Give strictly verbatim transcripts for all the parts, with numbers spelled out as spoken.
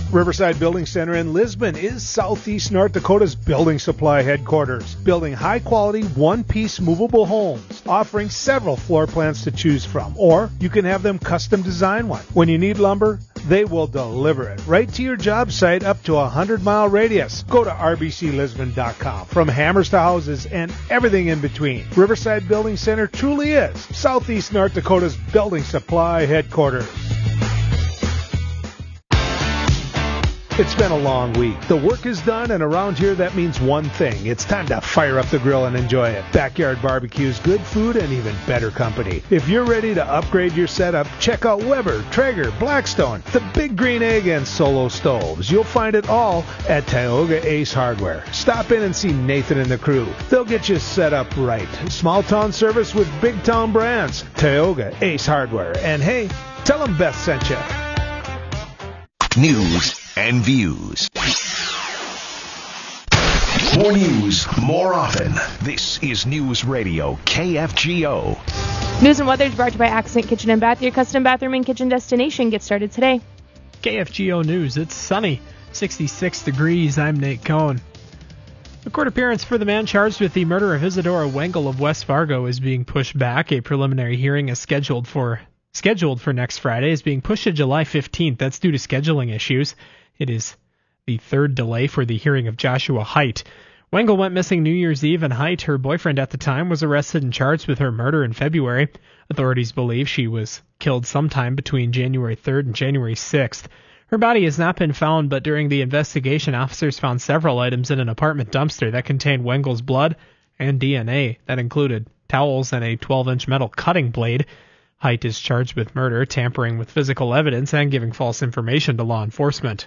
Riverside Building Center in Lisbon is Southeast North Dakota's building supply headquarters, building high-quality, one-piece movable homes, offering several floor plans to choose from, or you can have them custom design one. When you need lumber, they will deliver it right to your job site up to a hundred-mile radius. Go to r b c lisbon dot com. From hammers to houses and everything in between, Riverside Building Center truly is Southeast North Dakota's building supply headquarters. It's been a long week. The work is done, and around here that means one thing. It's time to fire up the grill and enjoy it. Backyard Barbecue's good food and even better company. If you're ready to upgrade your setup, check out Weber, Traeger, Blackstone, the Big Green Egg, and Solo Stoves. You'll find it all at Tioga Ace Hardware. Stop in and see Nathan and the crew. They'll get you set up right. Small town service with big town brands. Tioga Ace Hardware. And hey, tell them Beth sent you. News and views. More news, more often. This is News Radio, K F G O. News and weather is brought to you by Accent Kitchen and Bath, your custom bathroom and kitchen destination. Get started today. K F G O News. It's sunny, sixty-six degrees. I'm Nate Cohn. The court appearance for the man charged with the murder of Isadora Wengel of West Fargo is being pushed back. A preliminary hearing is scheduled for scheduled for next Friday, is being pushed to July fifteenth. That's due to scheduling issues. It is the third delay for the hearing of Joshua Haidt. Wengel went missing New Year's Eve, and Haidt, her boyfriend at the time, was arrested and charged with her murder in February. Authorities believe she was killed sometime between January third and January sixth. Her body has not been found, but during the investigation, officers found several items in an apartment dumpster that contained Wengel's blood and D N A. That included towels and a twelve-inch metal cutting blade. Haidt is charged with murder, tampering with physical evidence, and giving false information to law enforcement.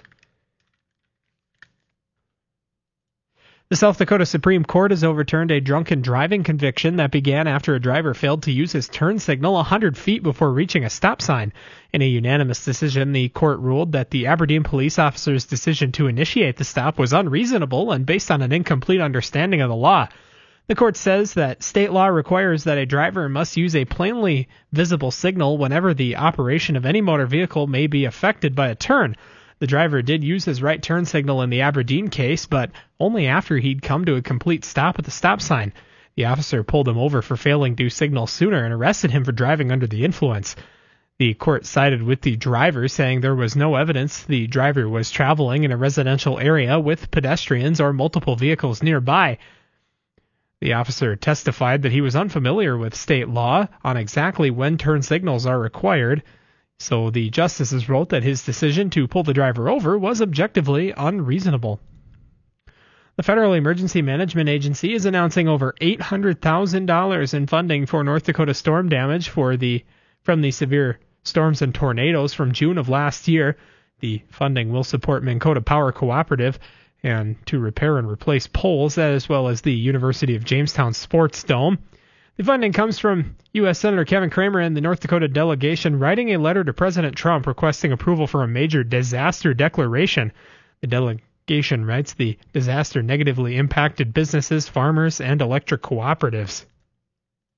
The South Dakota Supreme Court has overturned a drunken driving conviction that began after a driver failed to use his turn signal one hundred feet before reaching a stop sign. In a unanimous decision, the court ruled that the Aberdeen police officer's decision to initiate the stop was unreasonable and based on an incomplete understanding of the law. The court says that state law requires that a driver must use a plainly visible signal whenever the operation of any motor vehicle may be affected by a turn. The driver did use his right turn signal in the Aberdeen case, but only after he'd come to a complete stop at the stop sign. The officer pulled him over for failing to signal sooner and arrested him for driving under the influence. The court sided with the driver, saying there was no evidence the driver was traveling in a residential area with pedestrians or multiple vehicles nearby. The officer testified that he was unfamiliar with state law on exactly when turn signals are required. So the justices wrote that his decision to pull the driver over was objectively unreasonable. The Federal Emergency Management Agency is announcing over eight hundred thousand dollars in funding for North Dakota storm damage for the from the severe storms and tornadoes from June of last year. The funding will support Minn Kota Power Cooperative and to repair and replace poles, as well as the University of Jamestown Sports Dome. The funding comes from U S Senator Kevin Cramer and the North Dakota delegation writing a letter to President Trump requesting approval for a major disaster declaration. The delegation writes the disaster negatively impacted businesses, farmers, and electric cooperatives.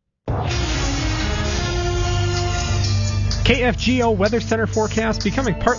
K F G O Weather Center forecast becoming partly